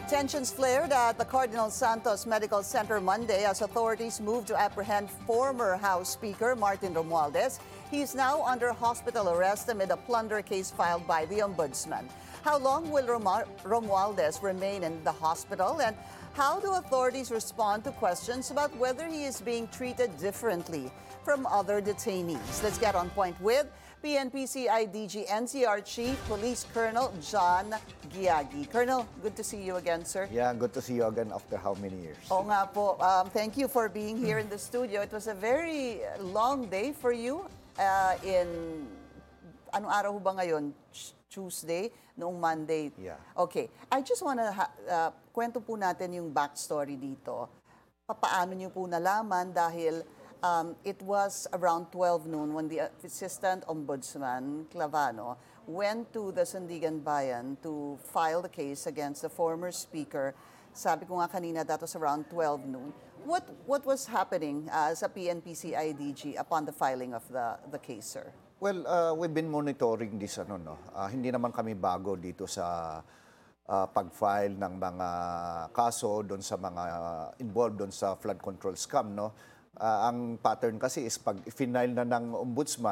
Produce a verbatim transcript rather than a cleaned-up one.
Tensions flared at the Cardinal Santos Medical Center Monday as authorities moved to apprehend former House Speaker Martin Romualdez. He is now under hospital arrest amid a plunder case filed by the Ombudsman. How long will Rom- Romualdez remain in the hospital, and how do authorities respond to questions about whether he is being treated differently from other detainees? Let's get on point with P N P C I D G N C R Chief Police Colonel John Giagi. Colonel, good to see you again, sir. Yeah, good to see you again after how many years? Oo nga po. Um, thank you for being here in the studio. It was a very long day for you uh, in... Anong araw ho ba ngayon? Tuesday, noong Monday. Yeah. Okay. I just want to uh, kwento po natin yung backstory dito. Papaano niyo po nalaman dahil um, it was around twelve noon when the Assistant Ombudsman Clavano went to the Sandigan Bayan to file the case against the former speaker. Sabi ko nga kanina, that was around twelve noon. What what was happening uh, sa P N P C I D G upon the filing of the the case, sir? Well, uh, we've been monitoring this, ano, no? Uh, hindi naman kami bago dito sa uh, pag-file ng mga kaso doon sa mga uh, involved doon sa flood control scam, no? Uh, ang pattern kasi is pag final na ng ombudsman,